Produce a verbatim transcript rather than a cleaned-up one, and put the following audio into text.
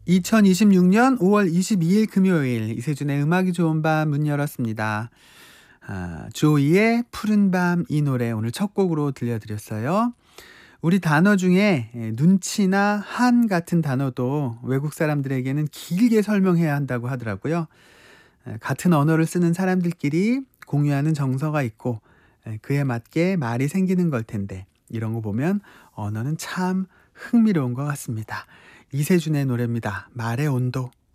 이천이십육 년 오월 이십이일 금요일 이세준의 음악이 좋은 밤 문 열었습니다. 아, 조이의 푸른 밤 이 노래 오늘 첫 곡으로 들려드렸어요. 우리 단어 중에 눈치나 한 같은 단어도 외국 사람들에게는 길게 설명해야 한다고 하더라고요. 같은 언어를 쓰는 사람들끼리 공유하는 정서가 있고 그에 맞게 말이 생기는 걸 텐데 이런 거 보면 언어는 참 흥미로운 것 같습니다. 이세준의 노래입니다. 말의 온도.